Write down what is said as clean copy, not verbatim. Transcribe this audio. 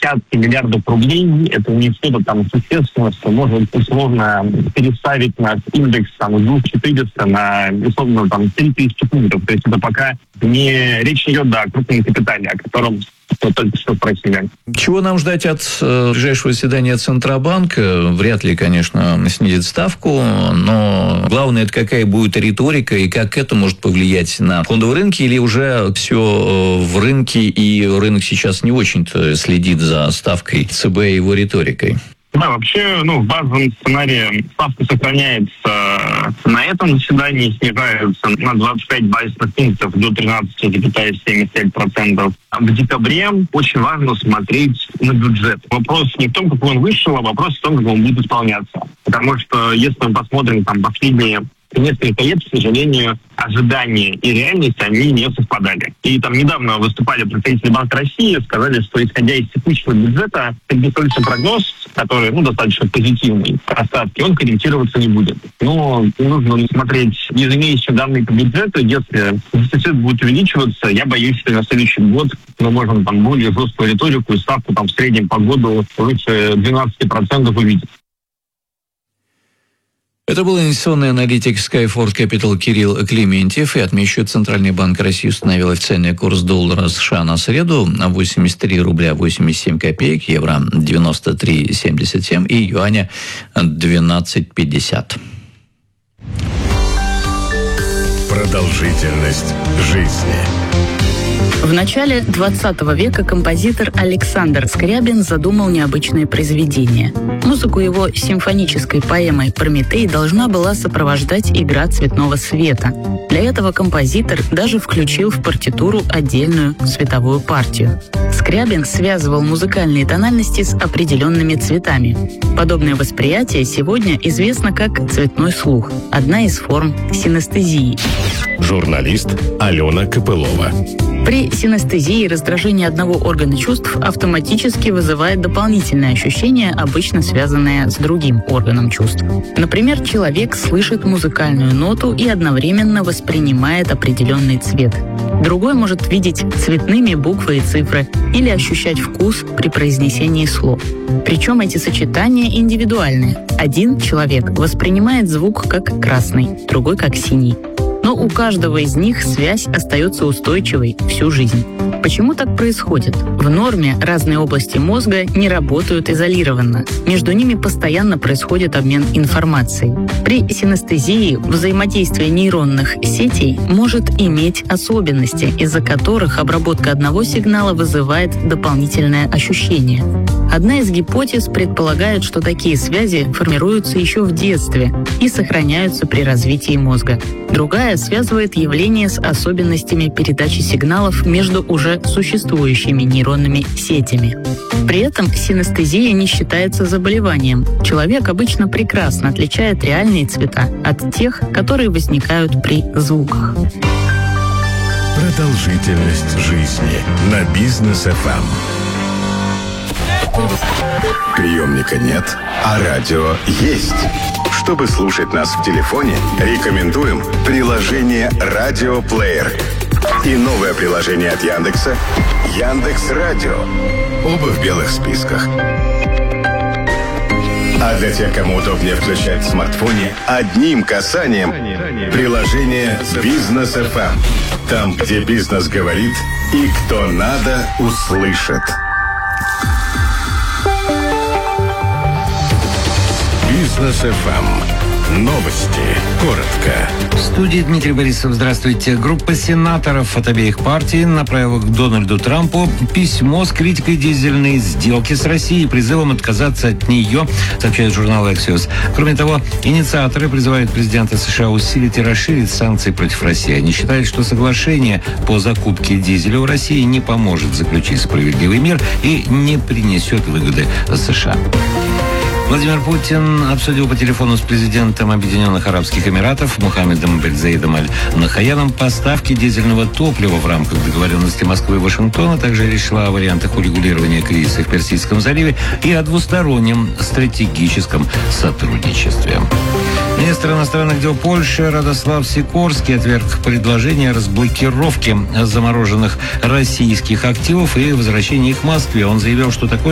десятки миллиардов рублей. Это не что-то там существенно, что можно условно переставить наш индекс там, с 2400 на условно там 3000 пунктов. То есть это пока не речь идет о крупном капитале, о котором только что спросили. Чего нам ждать от ближайшего заседания Центробанка? Вряд ли, конечно, снизит ставку, но главное, это какая будет риторика и как это может повлиять на фондовые рынки, или уже все в рынке, и рынок сейчас не очень-то следит за ставкой ЦБ и его риторикой? Да, вообще, в базовом сценарии ставка сохраняется на этом заседании, снижается на 25 базисных пунктов до 13,75%. А в декабре очень важно смотреть на бюджет. Вопрос не в том, как он вышел, а вопрос в том, как он будет исполняться. Потому что если мы посмотрим последние несколько лет, к сожалению, ожидания и реальность, они не совпадали. И недавно выступали представители Банка России, сказали, что исходя из текущего бюджета, среднесрочный прогноз, который, достаточно позитивный по ставке, он корректироваться не будет. Но нужно смотреть ежемесячные данные по бюджету. Если дефицит будет увеличиваться, я боюсь, что на следующий год мы можем более жесткую риторику и ставку в среднем по году выше 12% увидеть. Это был инвестиционный аналитик Skyford Capital Кирилл Клементьев. И отмечу, Центральный банк России установил официальный курс доллара США на среду 83 рубля 87 копеек, евро 93,77 и юаня 12,50. Продолжительность жизни. В начале 20 века композитор Александр Скрябин задумал необычное произведение. Музыку его симфонической поэмой «Прометей» должна была сопровождать игра цветного света. Для этого композитор даже включил в партитуру отдельную световую партию. Скрябин связывал музыкальные тональности с определенными цветами. Подобное восприятие сегодня известно как цветной слух, одна из форм синестезии. Журналист Алена Копылова. При синестезии раздражение одного органа чувств автоматически вызывает дополнительное ощущение, обычно связанное с другим органом чувств. Например, человек слышит музыкальную ноту и одновременно воспринимает определенный цвет. Другой может видеть цветными буквы и цифры или ощущать вкус при произнесении слов. Причем эти сочетания индивидуальны. Один человек воспринимает звук как красный, другой как синий. Но у каждого из них связь остается устойчивой всю жизнь. Почему так происходит? В норме разные области мозга не работают изолированно. Между ними постоянно происходит обмен информацией. При синестезии взаимодействие нейронных сетей может иметь особенности, из-за которых обработка одного сигнала вызывает дополнительное ощущение. Одна из гипотез предполагает, что такие связи формируются еще в детстве и сохраняются при развитии мозга. Другая связывает явление с особенностями передачи сигналов между уже существующими нейронными сетями. При этом синестезия не считается заболеванием. Человек обычно прекрасно отличает реальные цвета от тех, которые возникают при звуках. Продолжительность жизни на Бизнес ФМ. Приемника нет, а радио есть. Чтобы слушать нас в телефоне, рекомендуем приложение «Радиоплеер» и новое приложение от Яндекса «Яндекс.Радио». Оба в белых списках. А для тех, кому удобнее включать в смартфоне, одним касанием приложение «Бизнес ФМ». Там, где бизнес говорит и кто надо, услышит. Бизнес ФМ. Новости. Коротко. В студии Дмитрий Борисов. Здравствуйте. Группа сенаторов от обеих партий направила к Дональду Трампу письмо с критикой дизельной сделки с Россией и призывом отказаться от нее, сообщает журнал Axios. Кроме того, инициаторы призывают президента США усилить и расширить санкции против России. Они считают, что соглашение по закупке дизеля у России не поможет заключить справедливый мир и не принесет выгоды США. Владимир Путин обсудил по телефону с президентом Объединенных Арабских Эмиратов Мухаммедом бен Заидом аль-Нахаяном поставки дизельного топлива в рамках договоренности Москвы и Вашингтона. Также речь шла о вариантах урегулирования кризиса в Персидском заливе и о двустороннем стратегическом сотрудничестве. Министр иностранных дел Польши Радослав Сикорский отверг предложение о разблокировке замороженных российских активов и возвращении их в Москве. Он заявил, что такое